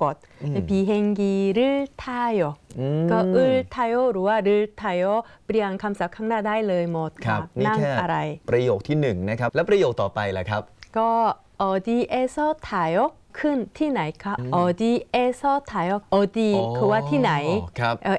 것 비행기를 타요ก็อึลทายหรือว่ารึทายเปลี่ยนคำศัพท์ข้างหน้าได้เลยหมดค่ะนั่งอะไรประโยคที่1นะครับแล้วประโยคต่อไปล่ะครับก็어디에서 타요ขึ้นที่ไหนคะ어디에서 타요 어디คือว่าที่ไหน